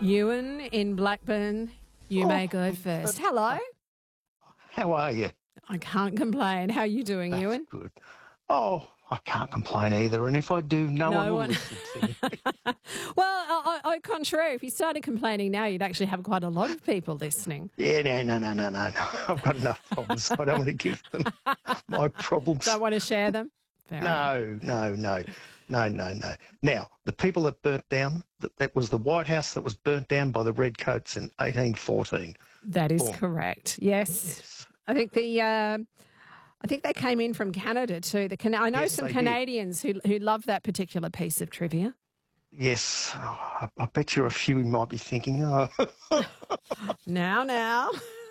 Ewan in Blackburn, you may go first. Hello. How are you? I can't complain. How are you doing, That's Ewan? good. Oh, I can't complain either. And if I do, no one will listen to me. Well, au contraire, if you started complaining now, you'd actually have quite a lot of people listening. Yeah, no. I've got enough problems. I don't want to give them my problems. Don't want to share them? Fair enough. No. Now, the people that burnt down, that was the White House that was burnt down by the Redcoats in 1814. That is Boom. correct. Yes. I think they came in from Canada too. I know Yes, some they Canadians who love that particular piece of trivia. Yes. Oh, I bet you a few might be thinking, oh. Now.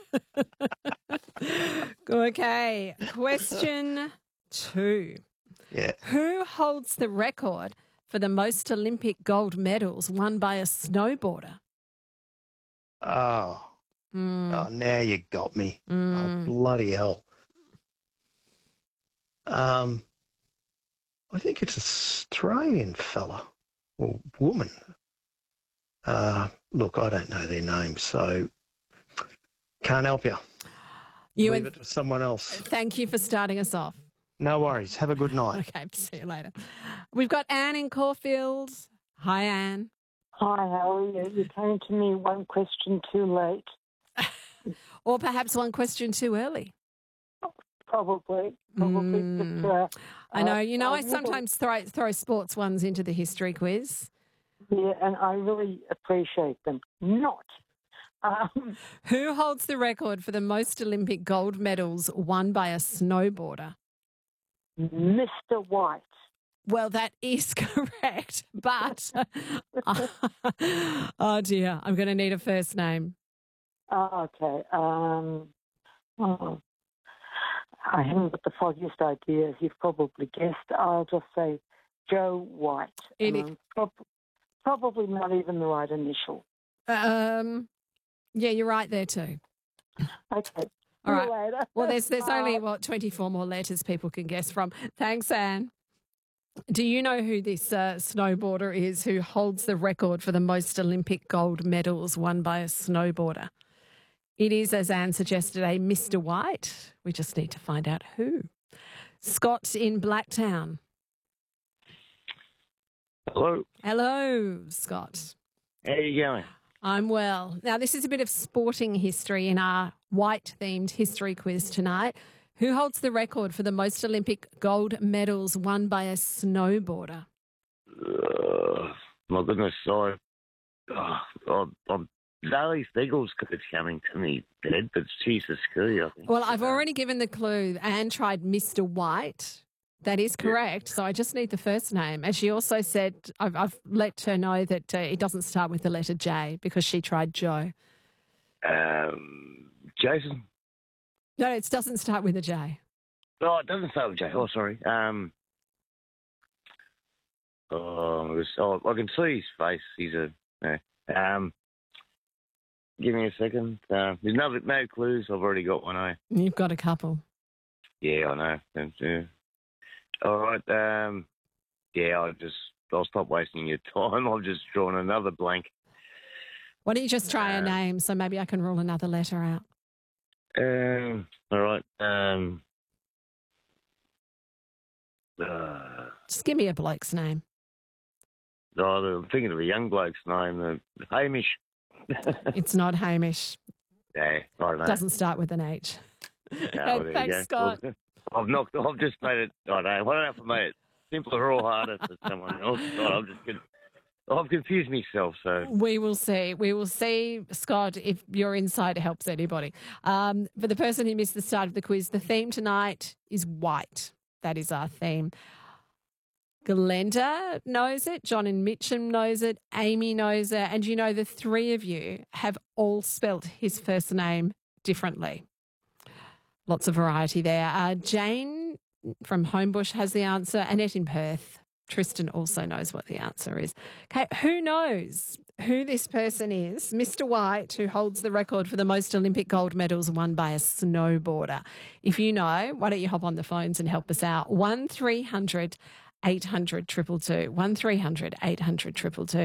Okay. Question 2. Yeah. Who holds the record for the most Olympic gold medals won by a snowboarder? Oh, now you got me. Oh, bloody hell. I think it's an Australian fella or woman. Look, I don't know their names, so can't help you. Leave it to someone else. Thank you for starting us off. No worries. Have a good night. Okay, see you later. We've got Anne in Caulfield. Hi, Anne. Hi, how are you? You came to me one question too late. Or perhaps one question too early. Probably. But, I know. I sometimes throw sports ones into the history quiz. Yeah, and I really appreciate them. Not. Who holds the record for the most Olympic gold medals won by a snowboarder? Mr. White. Well, that is correct, but oh dear, I'm going to need a first name. Oh, okay. I haven't got the foggiest idea, as you've probably guessed. I'll just say Joe White. Probably not even the right initial. Yeah, you're right there too. Okay. All right. Later. Well, there's only 24 more letters people can guess from. Thanks, Anne. Do you know who this snowboarder is who holds the record for the most Olympic gold medals won by a snowboarder? It is, as Anne suggested, a Mr. White. We just need to find out who. Scott in Blacktown. Hello. Hello, Scott. How you going? I'm well. Now, this is a bit of sporting history in our white-themed history quiz tonight. Who holds the record for the most Olympic gold medals won by a snowboarder? My goodness, sorry. Zali Steagles is coming to me dead, but she's a screw, I think. Well, I've already given the clue. Anne tried Mr. White. That is correct. Yeah. So I just need the first name. And she also said, I've let her know that it doesn't start with the letter J because she tried Joe. Jason? No, it doesn't start with a J. Oh, it doesn't start with J. Oh, sorry. I can see his face. He's give me a second. There's no clues. I've already got one. You've got a couple. Yeah, I know. All right. I'll stop wasting your time. I've just drawn another blank. Why don't you just try a name so maybe I can rule another letter out? All right. Just give me a bloke's name. I'm thinking of a young bloke's name, Hamish. It's not Hamish. Yeah, I don't know. Doesn't start with an H. No, thanks, Scott. I've just made it. I don't know if I made it simpler or harder for someone else. I've confused myself. So we will see. We will see, Scott, if your insight helps anybody. For the person who missed the start of the quiz, the theme tonight is white. That is our theme. Glenda knows it. John and Mitcham knows it. Amy knows it. And the three of you have all spelt his first name differently. Lots of variety there. Jane from Homebush has the answer. Annette in Perth. Tristan also knows what the answer is. Okay, who knows who this person is? Mr. White, who holds the record for the most Olympic gold medals won by a snowboarder. If you know, why don't you hop on the phones and help us out? 1300 800 222. 1300 800 222.